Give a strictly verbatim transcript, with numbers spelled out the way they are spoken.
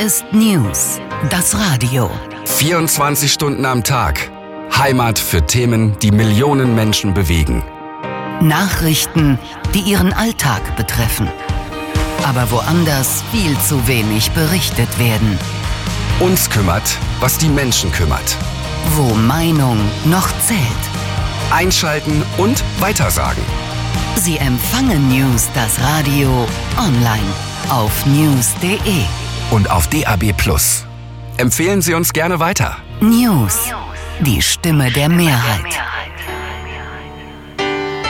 ist News, das Radio. vierundzwanzig Stunden am Tag. Heimat für Themen, die Millionen Menschen bewegen. Nachrichten, die ihren Alltag betreffen. Aber woanders viel zu wenig berichtet werden. Uns kümmert, was die Menschen kümmert. Wo Meinung noch zählt. Einschalten und weitersagen. Sie empfangen News, das Radio, online auf news punkt de. Und auf D A B plus. Empfehlen Sie uns gerne weiter. News, die Stimme der Mehrheit.